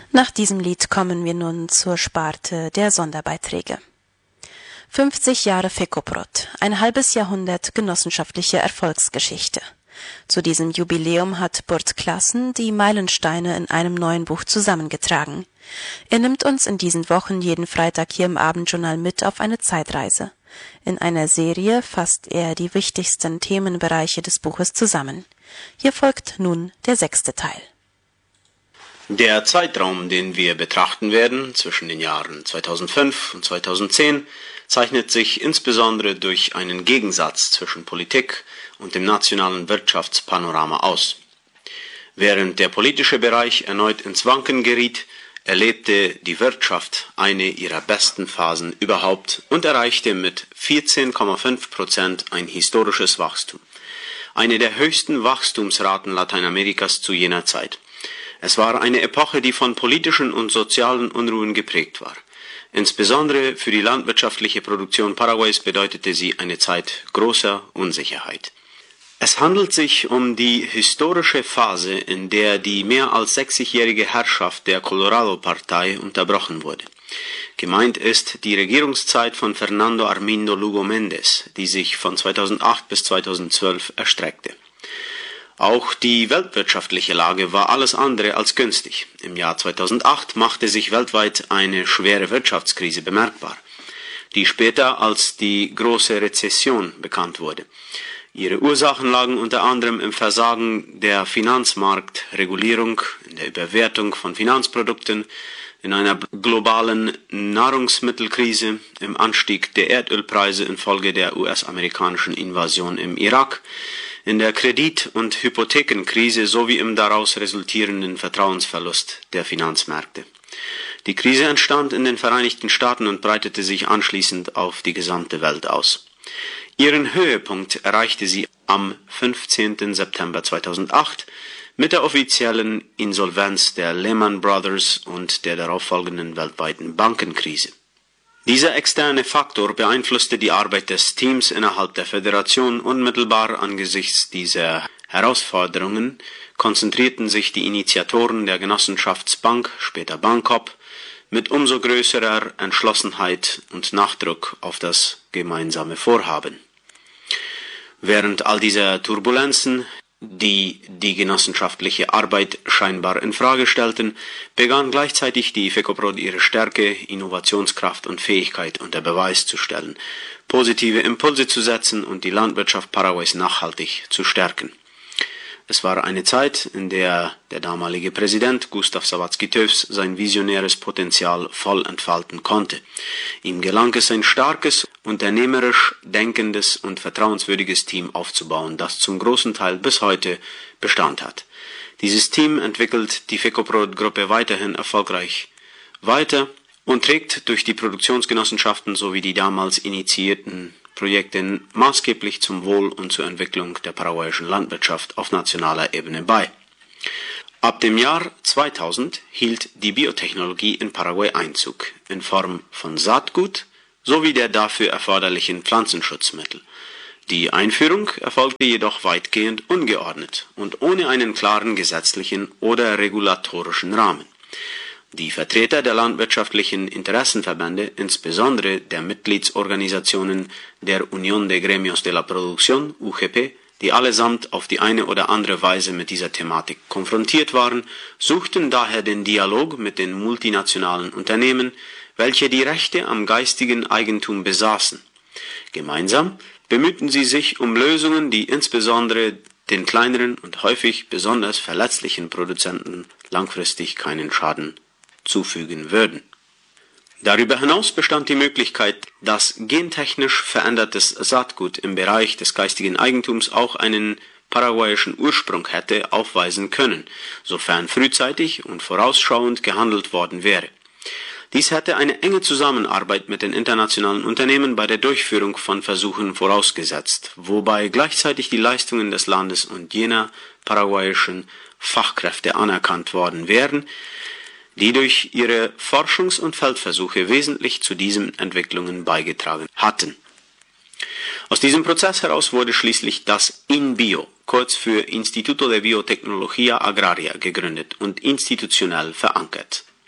Nach diesem Lied kommen wir nun zur Sparte der Sonderbeiträge. 50 Jahre Fekoprod, ein halbes Jahrhundert genossenschaftliche Erfolgsgeschichte. Zu diesem Jubiläum hat Burt Classen die Meilensteine in einem neuen Buch zusammengetragen. Er nimmt uns in diesen Wochen jeden Freitag hier im Abendjournal mit auf eine Zeitreise. In einer Serie fasst er die wichtigsten Themenbereiche des Buches zusammen. Hier folgt nun der 6. Teil. Der Zeitraum, den wir betrachten werden, zwischen den Jahren 2005 und 2010, zeichnet sich insbesondere durch einen Gegensatz zwischen Politik und dem nationalen Wirtschaftspanorama aus. Während der politische Bereich erneut ins Wanken geriet, erlebte die Wirtschaft eine ihrer besten Phasen überhaupt und erreichte mit 14,5% ein historisches Wachstum. Eine der höchsten Wachstumsraten Lateinamerikas zu jener Zeit. Es war eine Epoche, die von politischen und sozialen Unruhen geprägt war. Insbesondere für die landwirtschaftliche Produktion Paraguays bedeutete sie eine Zeit großer Unsicherheit. Es handelt sich um die historische Phase, in der die mehr als 60-jährige Herrschaft der Colorado-Partei unterbrochen wurde. Gemeint ist die Regierungszeit von Fernando Armindo Lugo Méndez, die sich von 2008 bis 2012 erstreckte. Auch die weltwirtschaftliche Lage war alles andere als günstig. Im Jahr 2008 machte sich weltweit eine schwere Wirtschaftskrise bemerkbar, die später als die große Rezession bekannt wurde. Ihre Ursachen lagen unter anderem im Versagen der Finanzmarktregulierung, in der Überwertung von Finanzprodukten, in einer globalen Nahrungsmittelkrise, im Anstieg der Erdölpreise infolge der US-amerikanischen Invasion im Irak, in der Kredit- und Hypothekenkrise sowie im daraus resultierenden Vertrauensverlust der Finanzmärkte. Die Krise entstand in den Vereinigten Staaten und breitete sich anschließend auf die gesamte Welt aus. Ihren Höhepunkt erreichte sie am 15. September 2008 mit der offiziellen Insolvenz der Lehman Brothers und der darauffolgenden weltweiten Bankenkrise. Dieser externe Faktor beeinflusste die Arbeit des Teams innerhalb der Föderation unmittelbar. Angesichts dieser Herausforderungen konzentrierten sich die Initiatoren der Genossenschaftsbank, später Bankop, mit umso größerer Entschlossenheit und Nachdruck auf das gemeinsame Vorhaben. Während all dieser Turbulenzen, die die genossenschaftliche Arbeit scheinbar in Frage stellten, begann gleichzeitig die Fekoprod ihre Stärke, Innovationskraft und Fähigkeit unter Beweis zu stellen, positive Impulse zu setzen und die Landwirtschaft Paraguays nachhaltig zu stärken. Es war eine Zeit, in der der damalige Präsident Gustav Sawatzki-Töfs sein visionäres Potenzial voll entfalten konnte. Ihm gelang es, ein starkes, unternehmerisch denkendes und vertrauenswürdiges Team aufzubauen, das zum großen Teil bis heute Bestand hat. Dieses Team entwickelt die Fekoprod-Gruppe weiterhin erfolgreich weiter und trägt durch die Produktionsgenossenschaften sowie die damals initiierten Projekte maßgeblich zum Wohl und zur Entwicklung der paraguayischen Landwirtschaft auf nationaler Ebene bei. Ab dem Jahr 2000 hielt die Biotechnologie in Paraguay Einzug, in Form von Saatgut sowie der dafür erforderlichen Pflanzenschutzmittel. Die Einführung erfolgte jedoch weitgehend ungeordnet und ohne einen klaren gesetzlichen oder regulatorischen Rahmen. Die Vertreter der landwirtschaftlichen Interessenverbände, insbesondere der Mitgliedsorganisationen der Unión de Gremios de la Producción, UGP, die allesamt auf die eine oder andere Weise mit dieser Thematik konfrontiert waren, suchten daher den Dialog mit den multinationalen Unternehmen, welche die Rechte am geistigen Eigentum besaßen. Gemeinsam bemühten sie sich um Lösungen, die insbesondere den kleineren und häufig besonders verletzlichen Produzenten langfristig keinen Schaden zufügen würden. Darüber hinaus bestand die Möglichkeit, dass gentechnisch verändertes Saatgut im Bereich des geistigen Eigentums auch einen paraguayischen Ursprung hätte aufweisen können, sofern frühzeitig und vorausschauend gehandelt worden wäre. Dies hätte eine enge Zusammenarbeit mit den internationalen Unternehmen bei der Durchführung von Versuchen vorausgesetzt, wobei gleichzeitig die Leistungen des Landes und jener paraguayischen Fachkräfte anerkannt worden wären, die durch ihre Forschungs- und Feldversuche wesentlich zu diesen Entwicklungen beigetragen hatten. Aus diesem Prozess heraus wurde schließlich das INBio, kurz für Instituto de Biotecnología Agraria, gegründet und institutionell verankert.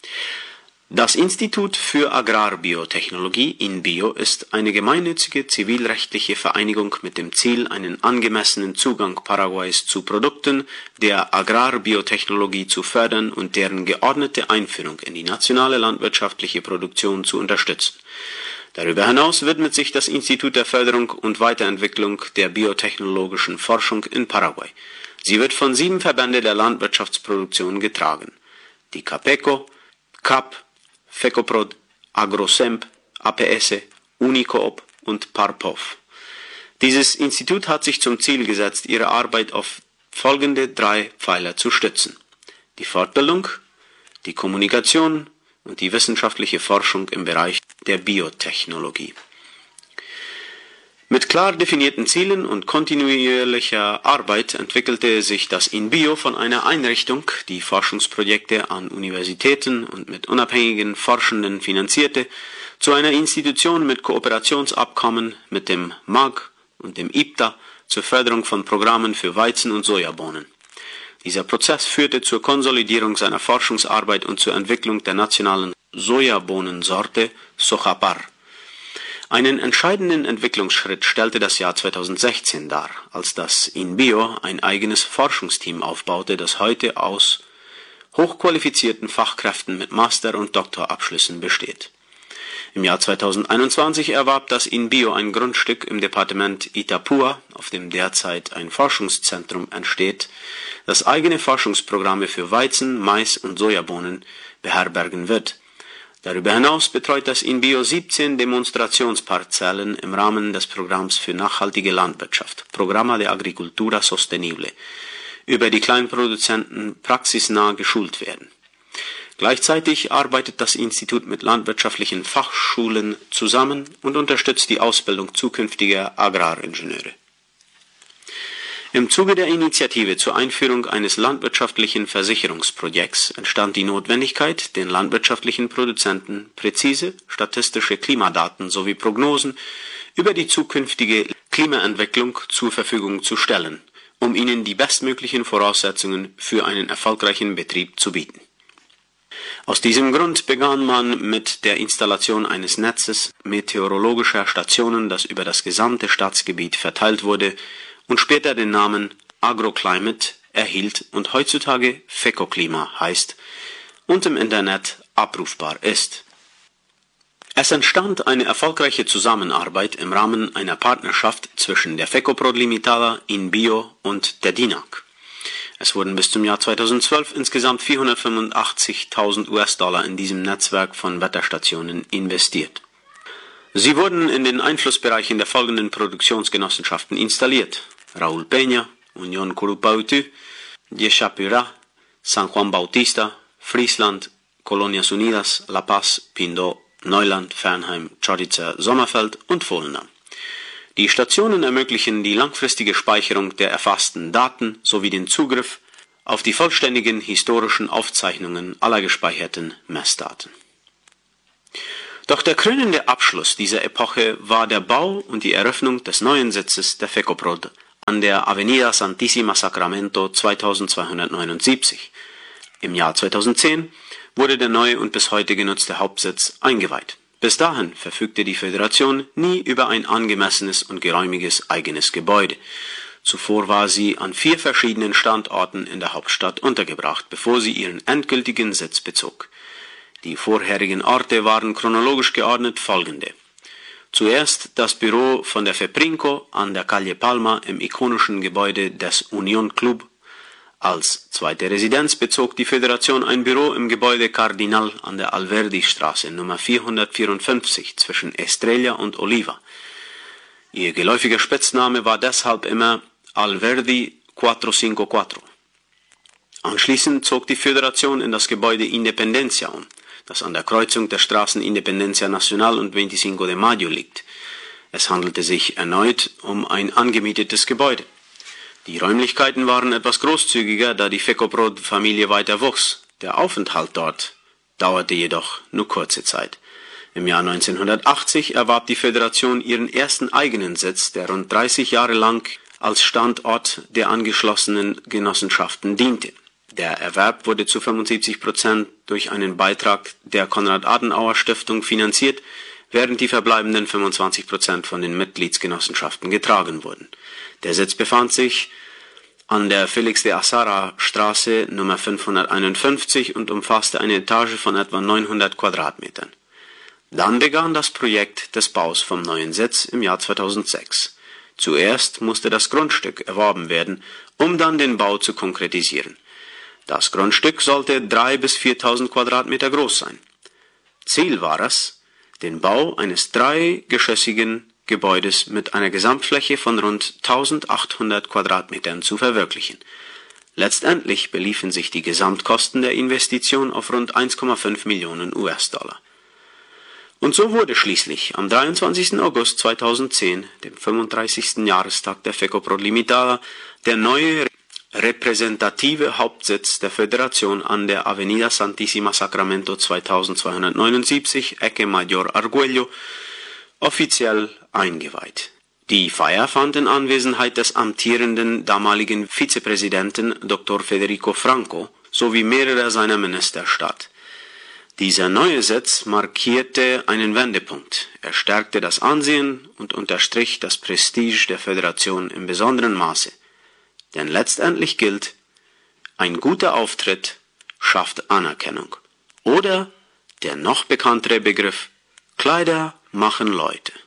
Das Institut für Agrarbiotechnologie InBio ist eine gemeinnützige zivilrechtliche Vereinigung mit dem Ziel, einen angemessenen Zugang Paraguays zu Produkten der Agrarbiotechnologie zu fördern und deren geordnete Einführung in die nationale landwirtschaftliche Produktion zu unterstützen. Darüber hinaus widmet sich das Institut der Förderung und Weiterentwicklung der biotechnologischen Forschung in Paraguay. Sie wird von 7 Verbänden der Landwirtschaftsproduktion getragen: die CAPECO, CAP, FECOPROD, AgroSemp, APS, Unicoop und Parpov. Dieses Institut hat sich zum Ziel gesetzt, ihre Arbeit auf folgende 3 Pfeiler zu stützen: die Fortbildung, die Kommunikation und die wissenschaftliche Forschung im Bereich der Biotechnologie. Mit klar definierten Zielen und kontinuierlicher Arbeit entwickelte sich das InBio von einer Einrichtung, die Forschungsprojekte an Universitäten und mit unabhängigen Forschenden finanzierte, zu einer Institution mit Kooperationsabkommen mit dem MAG und dem IPTA zur Förderung von Programmen für Weizen- und Sojabohnen. Dieser Prozess führte zur Konsolidierung seiner Forschungsarbeit und zur Entwicklung der nationalen Sojabohnensorte Sojapar. Einen entscheidenden Entwicklungsschritt stellte das Jahr 2016 dar, als das InBio ein eigenes Forschungsteam aufbaute, das heute aus hochqualifizierten Fachkräften mit Master- und Doktorabschlüssen besteht. Im Jahr 2021 erwarb das InBio ein Grundstück im Departement Itapúa, auf dem derzeit ein Forschungszentrum entsteht, das eigene Forschungsprogramme für Weizen, Mais und Sojabohnen beherbergen wird. Darüber hinaus betreut das InBio 17 Demonstrationsparzellen im Rahmen des Programms für nachhaltige Landwirtschaft, Programa de Agricultura Sostenible, über die Kleinproduzenten praxisnah geschult werden. Gleichzeitig arbeitet das Institut mit landwirtschaftlichen Fachschulen zusammen und unterstützt die Ausbildung zukünftiger Agraringenieure. Im Zuge der Initiative zur Einführung eines landwirtschaftlichen Versicherungsprojekts entstand die Notwendigkeit, den landwirtschaftlichen Produzenten präzise statistische Klimadaten sowie Prognosen über die zukünftige Klimaentwicklung zur Verfügung zu stellen, um ihnen die bestmöglichen Voraussetzungen für einen erfolgreichen Betrieb zu bieten. Aus diesem Grund begann man mit der Installation eines Netzes meteorologischer Stationen, das über das gesamte Staatsgebiet verteilt wurde und später den Namen Agroclimate erhielt und heutzutage FECOClima heißt und im Internet abrufbar ist. Es entstand eine erfolgreiche Zusammenarbeit im Rahmen einer Partnerschaft zwischen der FECOPROD Limitada, InBio und der DINAG. Es wurden bis zum Jahr 2012 insgesamt 485.000 US-Dollar in diesem Netzwerk von Wetterstationen investiert. Sie wurden in den Einflussbereichen der folgenden Produktionsgenossenschaften installiert: Raúl Peña, Unión Curupaytú, Yeshapurá, San Juan Bautista, Friesland, Colonias Unidas, La Paz, Pindó, Neuland, Fernheim, Chorica, Sommerfeld und Volendam. Die Stationen ermöglichen die langfristige Speicherung der erfassten Daten sowie den Zugriff auf die vollständigen historischen Aufzeichnungen aller gespeicherten Messdaten. Doch der krönende Abschluss dieser Epoche war der Bau und die Eröffnung des neuen Sitzes der FECOPROD an der Avenida Santísima Sacramento 2279. Im Jahr 2010 wurde der neue und bis heute genutzte Hauptsitz eingeweiht. Bis dahin verfügte die Föderation nie über ein angemessenes und geräumiges eigenes Gebäude. Zuvor war sie an 4 verschiedenen Standorten in der Hauptstadt untergebracht, bevor sie ihren endgültigen Sitz bezog. Die vorherigen Orte waren chronologisch geordnet folgende: Zuerst das Büro von der FEPRINCO an der Calle Palma im ikonischen Gebäude des Union Club. Als zweite Residenz bezog die Föderation ein Büro im Gebäude Cardinal an der Alverdi-Straße Nummer 454 zwischen Estrella und Oliva. Ihr geläufiger Spitzname war deshalb immer Alverdi 454. Anschließend zog die Föderation in das Gebäude Independencia um, das an der Kreuzung der Straßen Independencia Nacional und 25 de Mayo liegt. Es handelte sich erneut um ein angemietetes Gebäude. Die Räumlichkeiten waren etwas großzügiger, da die FECOPROD-Familie weiter wuchs. Der Aufenthalt dort dauerte jedoch nur kurze Zeit. Im Jahr 1980 erwarb die Föderation ihren ersten eigenen Sitz, der rund 30 Jahre lang als Standort der angeschlossenen Genossenschaften diente. Der Erwerb wurde zu 75% durch einen Beitrag der Konrad-Adenauer-Stiftung finanziert, während die verbleibenden 25% von den Mitgliedsgenossenschaften getragen wurden. Der Sitz befand sich an der Felix de Azara Straße Nummer 551 und umfasste eine Etage von etwa 900 Quadratmetern. Dann begann das Projekt des Baus vom neuen Sitz im Jahr 2006. Zuerst musste das Grundstück erworben werden, um dann den Bau zu konkretisieren. Das Grundstück sollte 3.000 bis 4.000 Quadratmeter groß sein. Ziel war es, den Bau eines dreigeschossigen Gebäudes mit einer Gesamtfläche von rund 1.800 Quadratmetern zu verwirklichen. Letztendlich beliefen sich die Gesamtkosten der Investition auf rund 1,5 Millionen US-Dollar. Und so wurde schließlich am 23. August 2010, dem 35. Jahrestag der FECOPROT Limitada, der neue repräsentative Hauptsitz der Föderation an der Avenida Santissima Sacramento 2279, Ecke Mayor Arguello, offiziell eingeweiht. Die Feier fand in Anwesenheit des amtierenden damaligen Vizepräsidenten Dr. Federico Franco sowie mehrerer seiner Minister statt. Dieser neue Sitz markierte einen Wendepunkt. Er stärkte das Ansehen und unterstrich das Prestige der Föderation im besonderen Maße. Denn letztendlich gilt, ein guter Auftritt schafft Anerkennung. Oder der noch bekanntere Begriff, Kleider machen Leute.